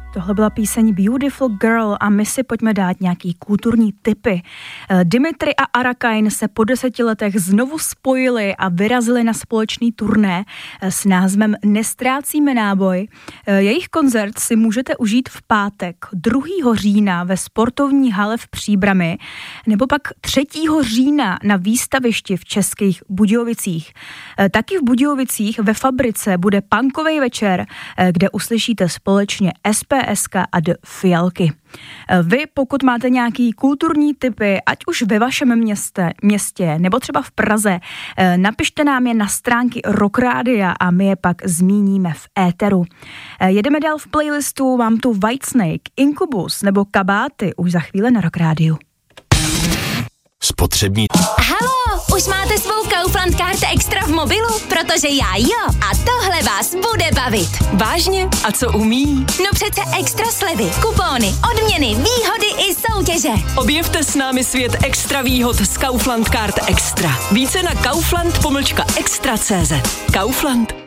Tohle byla píseň Beautiful Girl a my si pojďme dát nějaký kulturní tipy. Dimitri a Arakain se po 10 letech znovu spojili a vyrazili na společný turné s názvem Nestrácíme náboj. Jejich koncert si můžete užít v pátek 2. října ve sportovní hale v Příbrami nebo pak 3. října na výstavišti v Českých Budějovicích. Taky v Budějovicích ve Fabrice bude punkovej večer, kde uslyšíte společně SPSK a The Fialky. Vy, pokud máte nějaký kulturní tipy, ať už ve vašem městě nebo třeba v Praze, napište nám je na stránky Rock Rádia a my je pak zmíníme v éteru. Jedeme dál v playlistu, mám tu Whitesnake, Incubus nebo Kabáty už za chvíli na Rock Rádiu. Spotřební. Haló, už máte svou Kaufland Card Extra v mobilu? Protože já jo. A tohle vás bude bavit. Vážně? A co umí? No přece extra slevy, kupóny, odměny, výhody i soutěže. Objevte s námi svět extra výhod z Kaufland Card Extra. Více na kaufland-extra.cz. Kaufland.